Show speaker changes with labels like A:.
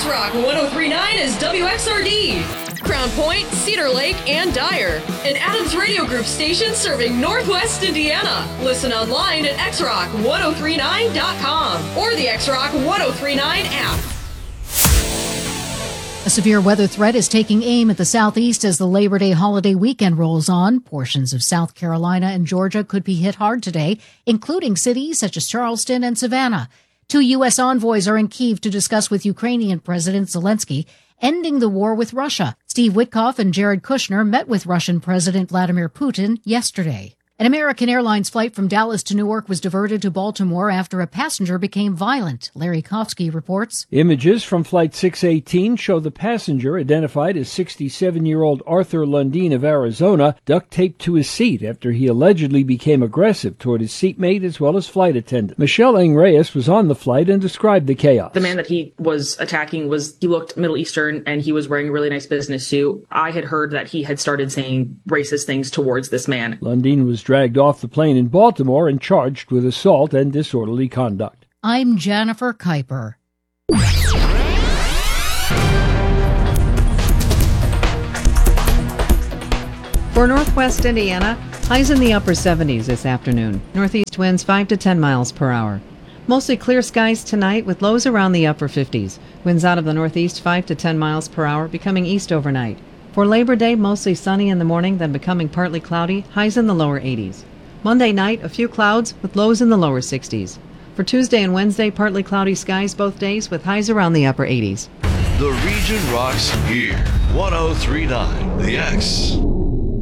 A: X-Rock 103.9 is WXRD. Crown Point, Cedar Lake, and Dyer. An Adams Radio Group station serving Northwest Indiana. Listen online at xrock1039.com or the X-Rock 1039 app.
B: A severe weather threat is taking aim at the southeast as the Labor Day holiday weekend rolls on. Portions of South Carolina and Georgia could be hit hard today, including cities such as Charleston and Savannah. 2 U.S. envoys are in Kyiv to discuss with Ukrainian President Zelensky ending the war with Russia. Steve Witkoff and Jared Kushner met with Russian President Vladimir Putin yesterday. An American Airlines flight from Dallas to Newark was diverted to Baltimore after a passenger became violent. Larry Kofsky reports.
C: Images from Flight 618 show the passenger, identified as 67-year-old Arthur Lundeen of Arizona, duct-taped to his seat after he allegedly became aggressive toward his seatmate as well as flight attendant. Michelle Ng Reyes was on the flight and described the chaos.
D: The man that he was attacking he looked Middle Eastern, and he was wearing a really nice business suit. I had heard that he had started saying racist things towards this man.
C: Lundeen was dragged off the plane in Baltimore and charged with assault and disorderly conduct.
B: I'm Jennifer Kuiper.
E: For Northwest Indiana, highs in the upper 70s this afternoon. Northeast winds 5 to 10 miles per hour. Mostly clear skies tonight with lows around the upper 50s. Winds out of the northeast 5 to 10 miles per hour, becoming east overnight. For Labor Day, mostly sunny in the morning, then becoming partly cloudy, highs in the lower 80s. Monday night, a few clouds with lows in the lower 60s. For Tuesday and Wednesday, partly cloudy skies both days with highs around the upper 80s.
F: The region rocks here. 103.9 The X.